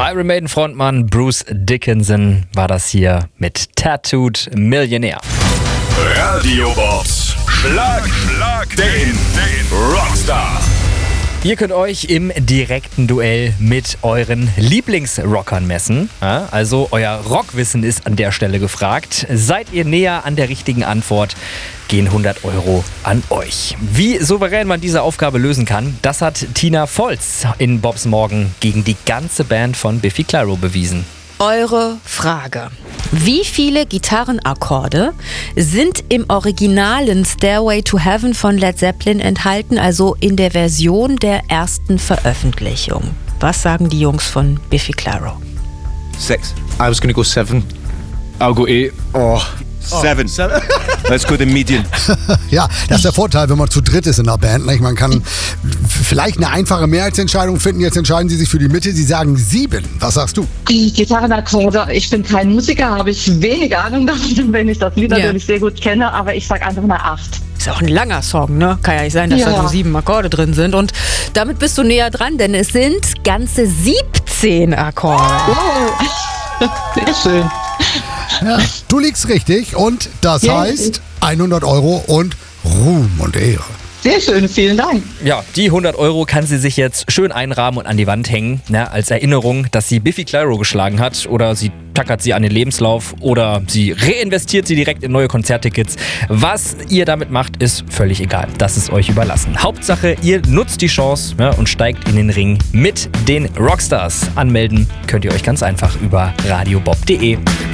Iron Maiden Frontmann Bruce Dickinson war das hier mit Tattooed Millionär. Radio Bob Schlag den Rockstar. Ihr könnt euch im direkten Duell mit euren Lieblingsrockern messen. Ja, also euer Rockwissen ist an der Stelle gefragt. Seid ihr näher an der richtigen Antwort, gehen 100 € an euch. Wie souverän man diese Aufgabe lösen kann, das hat Tina Volz in Bobs Morgen gegen die ganze Band von Biffy Clyro bewiesen. Eure Frage. Wie viele Gitarrenakkorde sind im originalen Stairway to Heaven von Led Zeppelin enthalten, also in der Version der ersten Veröffentlichung? Was sagen die Jungs von Biffy Clyro? 6. I was gonna go 7. I'll go 8. 7. Let's go the median. Ja, das ist der Vorteil, wenn man zu dritt ist in der Band. Nicht? Man kann vielleicht eine einfache Mehrheitsentscheidung finden. Jetzt entscheiden sie sich für die Mitte. Sie sagen 7. Was sagst du? Die Gitarrenakkorde, ich bin kein Musiker, habe ich wenig Ahnung davon, wenn ich das Lied natürlich sehr gut kenne, aber ich sage einfach mal 8. Ist auch ein langer Song, ne? Kann ja nicht sein, dass da nur 7 Akkorde drin sind. Und damit bist du näher dran, denn es sind ganze 17 Akkorde. Oh, sehr schön. Ja, du liegst richtig und das heißt 100 € und Ruhm und Ehre. Sehr schön, vielen Dank. Ja, die 100 € kann sie sich jetzt schön einrahmen und an die Wand hängen, als Erinnerung, dass sie Biffy Clyro geschlagen hat, oder sie tackert sie an den Lebenslauf oder sie reinvestiert sie direkt in neue Konzerttickets. Was ihr damit macht, ist völlig egal. Das ist euch überlassen. Hauptsache, ihr nutzt die Chance und steigt in den Ring mit den Rockstars. Anmelden könnt ihr euch ganz einfach über radiobob.de.